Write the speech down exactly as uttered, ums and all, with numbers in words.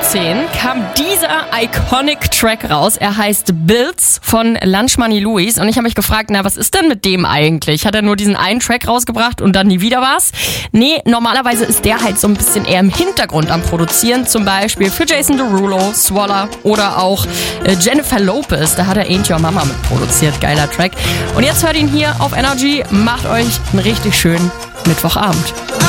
zweitausendzehn kam dieser iconic Track raus. Er heißt Bills von Lunch Money Louis. Und ich habe mich gefragt, na, was ist denn mit dem eigentlich? Hat er nur diesen einen Track rausgebracht und dann nie wieder was? Nee, normalerweise ist der halt so ein bisschen eher im Hintergrund am Produzieren. Zum Beispiel für Jason Derulo, Swalla oder auch äh, Jennifer Lopez. Da hat er Ain't Your Mama mit produziert. Geiler Track. Und jetzt hört ihn hier auf Energy. Macht euch einen richtig schönen Mittwochabend.